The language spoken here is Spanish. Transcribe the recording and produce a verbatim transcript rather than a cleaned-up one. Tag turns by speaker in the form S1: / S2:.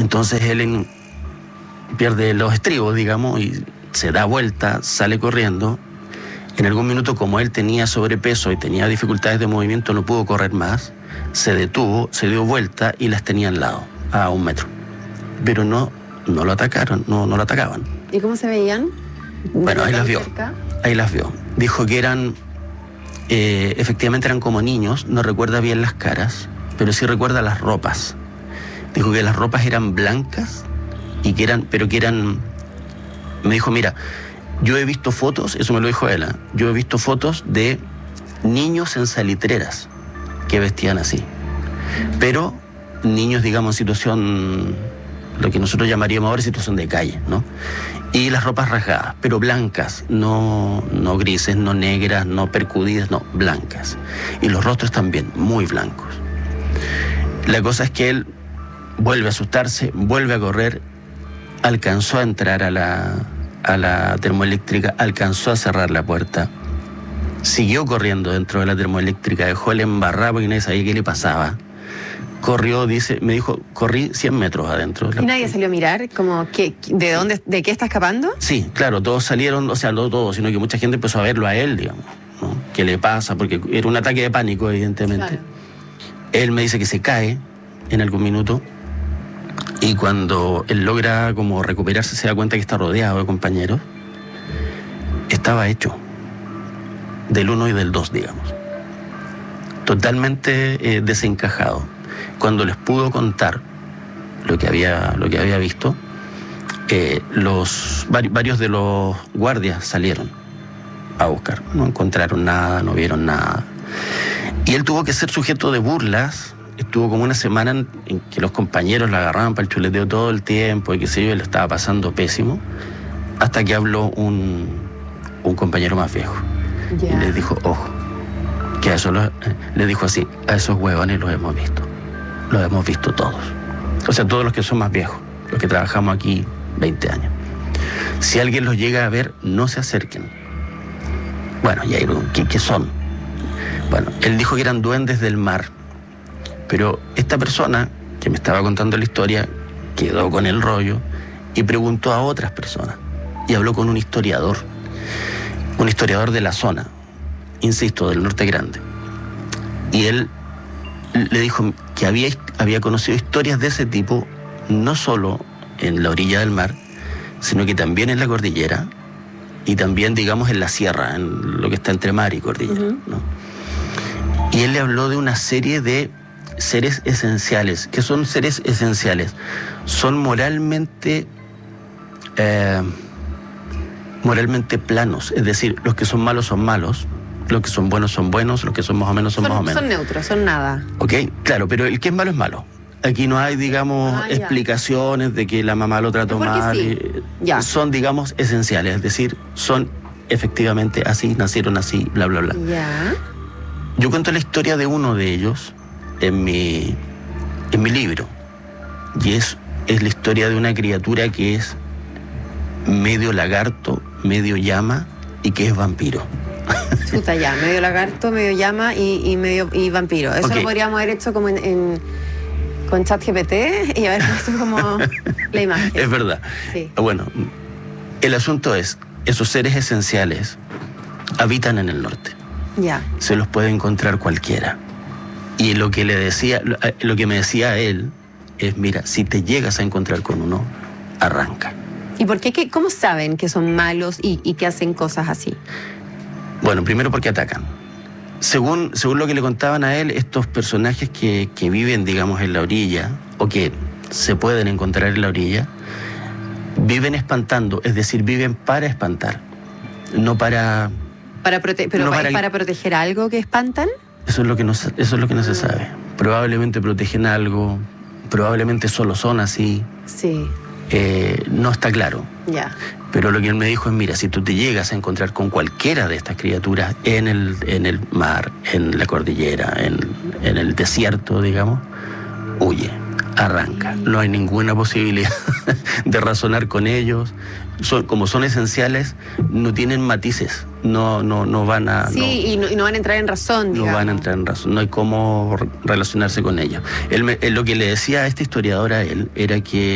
S1: Entonces él en, pierde los estribos, digamos, y se da vuelta, sale corriendo. En algún minuto, como él tenía sobrepeso y tenía dificultades de movimiento, no pudo correr más, se detuvo, se dio vuelta y las tenía al lado, a un metro. Pero no, no lo atacaron, no, no lo atacaban.
S2: ¿Y cómo se veían?
S1: Bueno, ahí las vio,
S2: cerca?
S1: ahí las vio. Dijo que eran, eh, efectivamente eran como niños, no recuerda bien las caras, pero sí recuerda las ropas. Dijo que las ropas eran blancas, y que eran, pero que eran, me dijo, mira, yo he visto fotos, eso me lo dijo él, ¿eh? Yo he visto fotos de niños en salitreras que vestían así. Pero niños, digamos, en situación, lo que nosotros llamaríamos ahora situación de calle, ¿no? Y las ropas rasgadas, pero blancas, no, no grises, no negras, no percudidas, no, blancas. Y los rostros también, muy blancos. La cosa es que él vuelve a asustarse, vuelve a correr, alcanzó a entrar a la... a la termoeléctrica, alcanzó a cerrar la puerta, siguió corriendo dentro de la termoeléctrica, dejó el embarrado porque nadie sabía qué le pasaba, corrió, dice, me dijo, corrí cien metros adentro.
S2: ¿Y nadie salió a mirar? Como, ¿qué, ¿de dónde, de qué está escapando?
S1: Sí, claro, todos salieron, o sea, no todos, sino que mucha gente empezó a verlo a él, digamos, ¿no? ¿Qué le pasa? Porque era un ataque de pánico, evidentemente.
S2: Claro.
S1: Él me dice que se cae en algún minuto, y cuando él logra como recuperarse, se da cuenta que está rodeado de compañeros. Estaba hecho del uno y del dos, digamos. Totalmente eh, desencajado. Cuando les pudo contar lo que había, lo que había visto, eh, los, vari, varios de los guardias salieron a buscar. No encontraron nada, no vieron nada. Y él tuvo que ser sujeto de burlas. Estuvo como una semana en, en que los compañeros lo agarraban para el chuleteo todo el tiempo y qué sé yo, él lo estaba pasando pésimo, hasta que habló un, un compañero más viejo. Yeah. Y les dijo, ojo, que a eso lo, le dijo así, a esos huevones los hemos visto, los hemos visto todos. O sea, todos los que son más viejos, los que trabajamos aquí veinte años. Si alguien los llega a ver, no se acerquen. Bueno, y ahí, ¿qué, qué son? Bueno, él dijo que eran duendes del mar. Pero esta persona que me estaba contando la historia quedó con el rollo y preguntó a otras personas. Y habló con un historiador, un historiador de la zona, insisto, del Norte Grande. Y él le dijo que había, había conocido historias de ese tipo, no solo en la orilla del mar, sino que también en la cordillera y también, digamos, en la sierra, en lo que está entre mar y cordillera, uh-huh. ¿no? Y él le habló de una serie de seres esenciales. ¿Qué son seres esenciales? Son moralmente eh, moralmente planos, es decir, los que son malos son malos, los que son buenos son buenos, los que son más o menos son, son más o menos.
S2: Son neutros, son nada.
S1: Ok, claro, pero el que es malo es malo. Aquí no hay, digamos, ah, explicaciones de que la mamá lo trató mal.
S2: Sí. Ya.
S1: Son, digamos, esenciales, es decir, son efectivamente así, nacieron así, bla, bla, bla.
S2: Ya.
S1: Yo cuento la historia de uno de ellos en mi, en mi libro, y es, es la historia de una criatura que es medio lagarto, medio llama y que es vampiro.
S2: Puta, ya, medio lagarto, medio llama y, y medio y vampiro. Eso okay. Lo podríamos haber hecho como en, en con ChatGPT y haber puesto como la imagen.
S1: Es verdad.
S2: Sí.
S1: Bueno, el asunto es, esos seres esenciales habitan en el norte.
S2: Ya.
S1: Se los puede encontrar cualquiera. Y lo que le decía, lo que me decía él es, mira, si te llegas a encontrar con uno, arranca.
S2: ¿Y por qué? qué ¿Cómo saben que son malos y, y que hacen cosas así?
S1: Bueno, primero porque atacan. Según, según lo que le contaban a él, estos personajes que, que viven, digamos, en la orilla, o que se pueden encontrar en la orilla, viven espantando, es decir, viven para espantar, no para...
S2: para prote ¿Pero
S1: no
S2: para,
S1: para,
S2: para proteger algo que espantan?
S1: Eso es lo que no, eso es lo que no se sabe. Probablemente protegen algo, probablemente solo son así.
S2: Sí.
S1: Eh, no está claro.
S2: Ya.
S1: Pero lo que él me dijo es, mira, si tú te llegas a encontrar con cualquiera de estas criaturas en el, en el mar, en la cordillera, en, en el desierto, digamos, huye, arranca. No hay ninguna posibilidad de razonar con ellos. Son, como son esenciales, no tienen matices, no, no, no van a...
S2: Sí,
S1: no,
S2: y, no, y no van a entrar en razón, digamos.
S1: No van a entrar en razón, no hay cómo relacionarse con ellos. Él, me, él lo que le decía a este historiador a él era que